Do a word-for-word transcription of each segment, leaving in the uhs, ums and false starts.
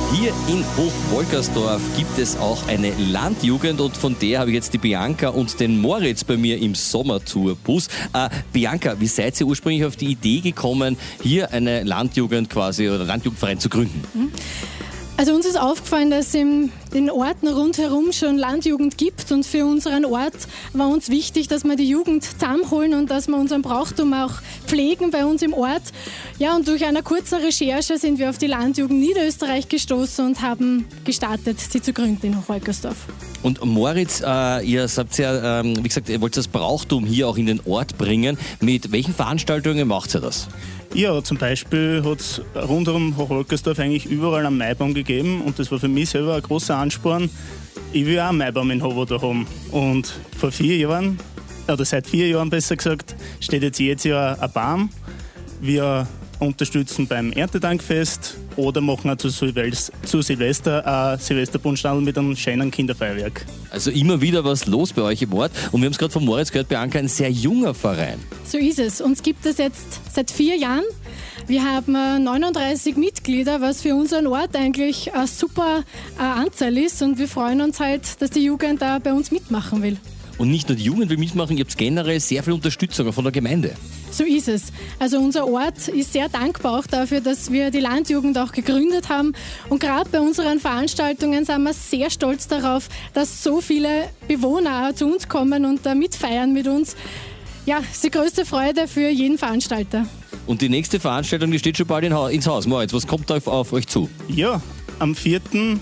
Hier in Hochwolkersdorf gibt es auch eine Landjugend und von der habe ich jetzt die Bianca und den Moritz bei mir im Sommertourbus. Äh, Bianca, wie seid ihr ursprünglich auf die Idee gekommen, hier eine Landjugend quasi oder Landjugendverein zu gründen? Also uns ist aufgefallen, dass es in den Orten rundherum schon Landjugend gibt und für unseren Ort war uns wichtig, dass wir die Jugend zusammenholen und dass wir unseren Brauchtum auch pflegen bei uns im Ort. Ja, und durch eine kurze Recherche sind wir auf die Landjugend Niederösterreich gestoßen und haben gestartet, sie zu gründen in Hochwolkersdorf. Und Moritz, äh, ihr habt ja, ähm, wie gesagt, ihr wollt das Brauchtum hier auch in den Ort bringen. Mit welchen Veranstaltungen macht ihr das? Ja, zum Beispiel hat es rund um Hochwolkersdorf eigentlich überall einen Maibaum gegeben und das war für mich selber ein großer Ansporn. Ich will auch einen Maibaum in Hovo da haben. Und vor vier Jahren, oder seit vier Jahren besser gesagt, steht jetzt jedes Jahr ein Baum. Wir unterstützen beim Erntedankfest oder machen auch zu, Silvest- zu Silvester ein Silvesterbundstandl mit einem schönen Kinderfeuerwerk. Also immer wieder was los bei euch im Ort. Und wir haben es gerade von Moritz gehört, Bianca, ein sehr junger Verein. So ist es. Uns gibt es jetzt seit vier Jahren. Wir haben neununddreißig Mitglieder, was für unseren Ort eigentlich eine super Anzahl ist. Und wir freuen uns halt, dass die Jugend da bei uns mitmachen will. Und nicht nur die Jugend will mitmachen, ihr habt generell sehr viel Unterstützung von der Gemeinde. So ist es. Also unser Ort ist sehr dankbar auch dafür, dass wir die Landjugend auch gegründet haben. Und gerade bei unseren Veranstaltungen sind wir sehr stolz darauf, dass so viele Bewohner auch zu uns kommen und da mitfeiern mit uns. Ja, das ist die größte Freude für jeden Veranstalter. Und die nächste Veranstaltung, die steht schon bald in ha- ins Haus. Moritz, was kommt da auf, auf euch zu? Ja, am vierten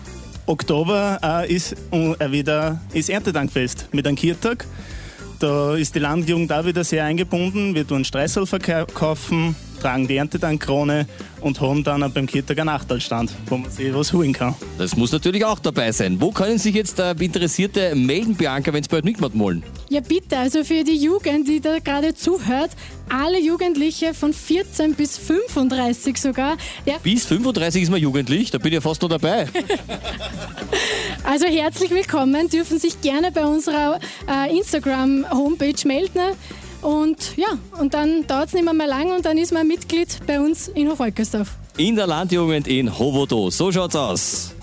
Oktober äh, ist äh, wieder das Erntedankfest mit einem Kirtag. Da ist die Landjugend auch wieder sehr eingebunden. Wir tun Streusel verkaufen, tragen die Erntedankkrone und haben dann auch beim Kirtag einen Nachtalstand, wo man sich was holen kann. Das muss natürlich auch dabei sein. Wo können sich jetzt äh, Interessierte melden, Bianca, wenn sie bald mitmachen wollen? Ja bitte, also für die Jugend, die da gerade zuhört, alle Jugendliche von vierzehn bis fünfunddreißig sogar. Der Bis fünfunddreißig ist man jugendlich, da bin ich ja fast noch dabei. Also herzlich willkommen, dürfen sich gerne bei unserer äh, Instagram-Homepage melden. Und ja, und dann dauert es nicht mehr, mehr lang und dann ist man Mitglied bei uns in Hochwolkersdorf. In der Landjugend in Hovodo. So schaut's aus.